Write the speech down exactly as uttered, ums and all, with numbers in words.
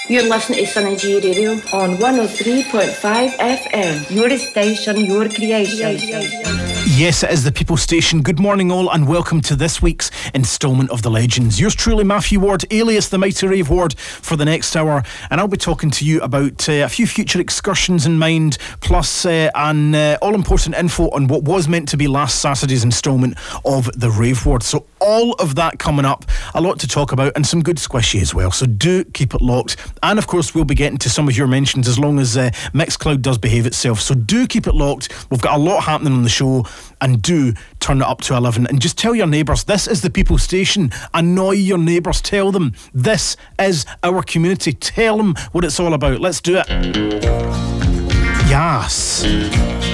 You're listening to Sunny G Radio on one oh three point five F M. Your station, your creation. Yes, it is the People Station. Good morning all and welcome to this week's instalment of The Legends. Yours truly, Matthew Ward, alias the Mighty Rave Ward, for the next hour. And I'll be talking to you about uh, a few future excursions in mind, plus uh, an uh, all-important info on what was meant to be last Saturday's instalment of The Rave Ward. So all of that coming up, a lot to talk about and some good squishy as well. So do keep it locked. And of course, we'll be getting to some of your mentions as long as uh, Mixcloud does behave itself. So do keep it locked. We've got a lot happening on the show. And do turn it up to eleven. And just tell your neighbours, this is the People Station. Annoy your neighbours. Tell them this is our community. Tell them what it's all about. Let's do it. Yes.